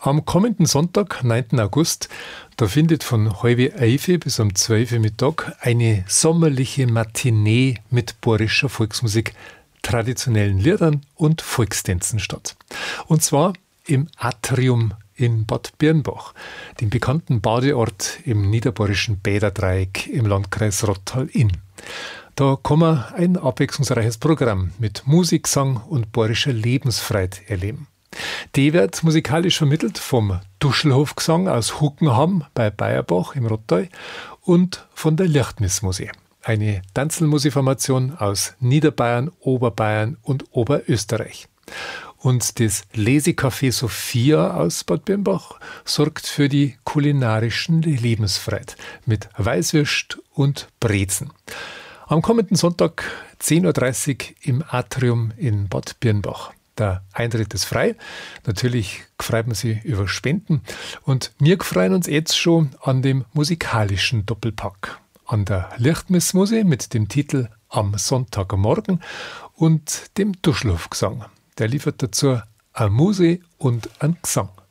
Am kommenden Sonntag, 9. August, da findet von halb 11 bis um 12 Uhr Mittag eine sommerliche Matinee mit bayerischer Volksmusik, traditionellen Liedern und Volkstänzen statt. Und zwar im Atrium in Bad Birnbach, dem bekannten Badeort im niederbayerischen Bäderdreieck im Landkreis Rottal-Inn. Da kann man ein abwechslungsreiches Programm mit Musik, Sang und bayerischer Lebensfreude erleben. Die wird musikalisch vermittelt vom Duschelhofgesang aus Huckenham bei Bayerbach im Rottal und von der Lichtmissmusik, eine Tanzelmusikformation aus Niederbayern, Oberbayern und Oberösterreich. Und das Lesecafé Sophia aus Bad Birnbach sorgt für die kulinarischen Lebensfreude mit Weißwürst und Brezen. Am kommenden Sonntag 10.30 Uhr im Atrium in Bad Birnbach. Der Eintritt ist frei. Natürlich freut man sich über Spenden. Und wir freuen uns jetzt schon an dem musikalischen Doppelpack. An der Lichtmissmusik mit dem Titel Am Sonntagmorgen und dem Duschelhofgesang. Der liefert dazu eine Musik und einen Gesang.